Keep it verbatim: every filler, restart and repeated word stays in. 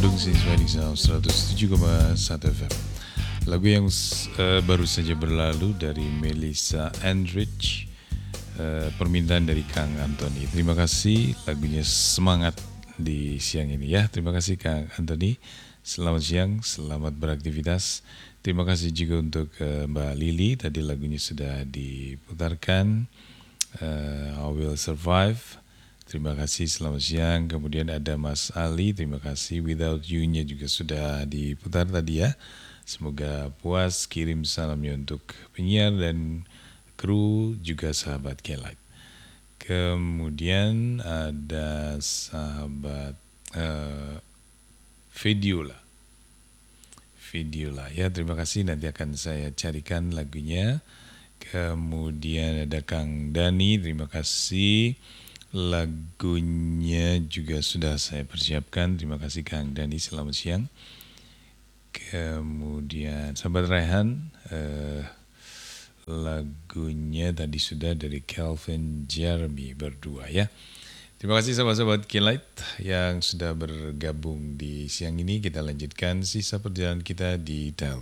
Bandung Sinswedding Sound seratus tujuh koma satu F M. Lagu yang uh, baru saja berlalu dari Melissa Andrich, uh, permintaan dari Kang Anthony. Terima kasih, lagunya semangat di siang ini ya. Terima kasih Kang Anthony. Selamat siang, selamat beraktivitas. Terima kasih juga untuk uh, Mbak Lili. Tadi lagunya sudah diputarkan. Uh, I Will Survive. Terima kasih, selamat siang. Kemudian ada Mas Ali, terima kasih. Without You-nya juga sudah diputar tadi ya. Semoga puas, kirim salamnya untuk penyiar dan kru, juga sahabat K-Light. Kemudian ada sahabat uh, Videola. Videola ya, terima kasih, nanti akan saya carikan lagunya. Kemudian ada Kang Dani, terima kasih. Lagunya juga sudah saya persiapkan. Terima kasih Kang Dani, selamat siang. Kemudian sahabat Rehan, eh, lagunya tadi sudah dari Calvin Jeremy berdua ya. Terima kasih sahabat-sahabat K-Light yang sudah bergabung di siang ini. Kita lanjutkan sisa perjalanan kita di Dial